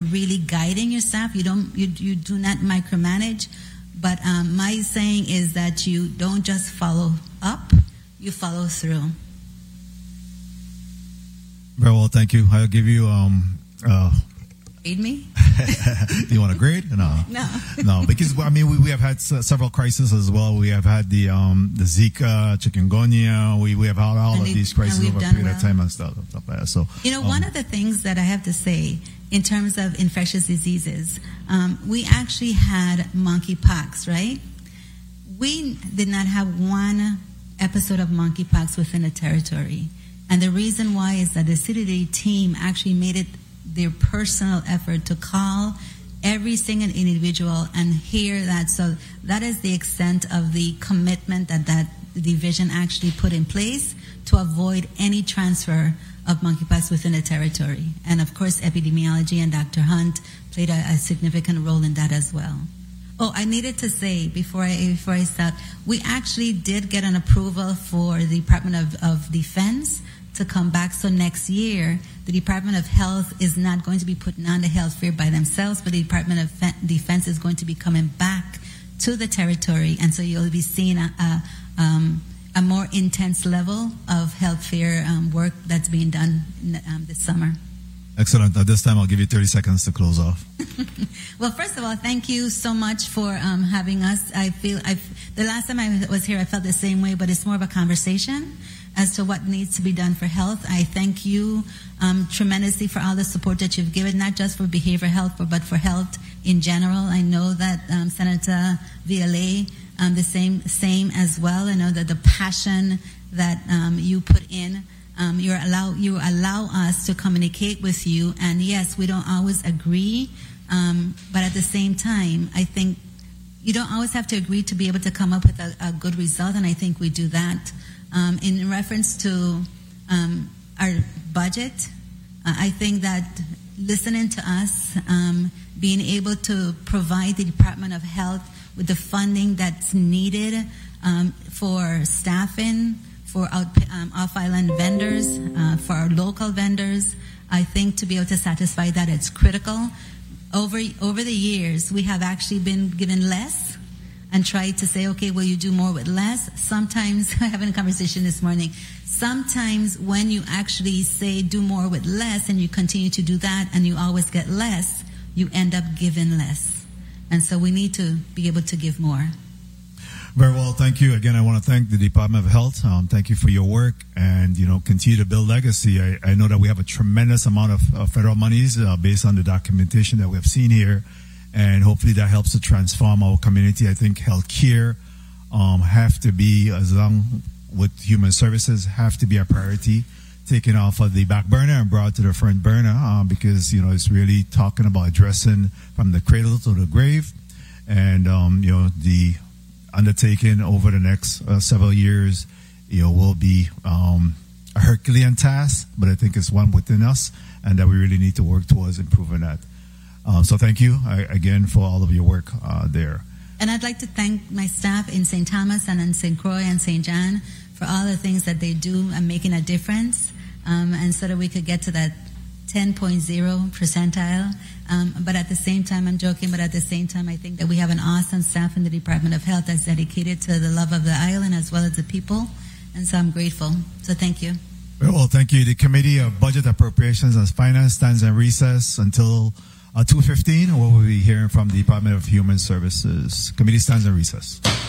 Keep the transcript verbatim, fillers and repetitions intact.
really guiding your staff. You don't, you, you do not micromanage. But um, my saying is that you don't just follow up, you follow through. Very well, thank you. I'll give you um uh Grade me? Do you want to grade? No. No. No, because I mean we, we have had s- several crises as well. We have had the um the Zika, chikungunya. We we have had all And of it- these crises and we've over a done period of well. time and stuff, stuff like that. So You know, um, one of the things that I have to say in terms of infectious diseases, um, we actually had monkeypox, right? We did not have one episode of monkeypox within a territory. And the reason why is that the C D D team actually made it their personal effort to call every single individual and hear that. So that is the extent of the commitment that that division actually put in place to avoid any transfer of monkeypox within a territory. And of course, epidemiology and Doctor Hunt played a, a significant role in that as well. Oh, I needed to say before I before I start, we actually did get an approval for the Department of, of Defense to come back. So next year, the Department of Health is not going to be putting on the health fair by themselves, but the Department of Fe- Defense is going to be coming back to the territory, and so you'll be seeing a, a, um, a more intense level of health fair um, work that's being done um, this summer. excellent. At this time, I'll give you thirty seconds to close off. Well, first of all, thank you so much for um, having us. I feel I've, the last time I was here, I felt the same way, but it's more of a conversation as to what needs to be done for health. I thank you um, tremendously for all the support that you've given, not just for behavioral health, but, but for health in general. I know that um, Senator Violet, um, the same same as well. I know that the passion that um, you put in, um, you allow you allow us to communicate with you. And yes, we don't always agree, um, but at the same time, I think you don't always have to agree to be able to come up with a, a good result, and I think we do that. Um, in reference to um, our budget, uh, I think that listening to us, um, being able to provide the Department of Health with the funding that's needed um, for staffing, for out, um, off-island vendors, uh, for our local vendors, I think to be able to satisfy that, it's critical. Over over the years, we have actually been given less and try to say, okay, will you do more with less? Sometimes, having a conversation this morning, sometimes when you actually say do more with less and you continue to do that and you always get less, you end up giving less. And so we need to be able to give more. Very well, thank you. Again, I want to thank the Department of Health. Um, thank you for your work and, you know, continue to build legacy. I, I know that we have a tremendous amount of uh, federal monies uh, based on the documentation that we have seen here. And hopefully that helps to transform our community. I think healthcare um, have to be, as long with human services, have to be a priority, taken off of the back burner and brought to the front burner um, because, you know, it's really talking about addressing from the cradle to the grave. And, um, you know, the undertaking over the next uh, several years, you know, will be um, a Herculean task, but I think it's one within us and that we really need to work towards improving that. Uh, so thank you I, again for all of your work uh, there. And I'd like to thank my staff in Saint Thomas and in Saint Croix and Saint John for all the things that they do and making a difference, um, and so that we could get to that ten point oh percentile. Um, but at the same time, I'm joking, but at the same time, I think that we have an awesome staff in the Department of Health that's dedicated to the love of the island as well as the people. And so I'm grateful. So thank you. Very well, thank you. The Committee of Budget Appropriations and Finance stands in recess until Uh, two fifteen, where we'll be hearing from the Department of Human Services. Committee stands in recess.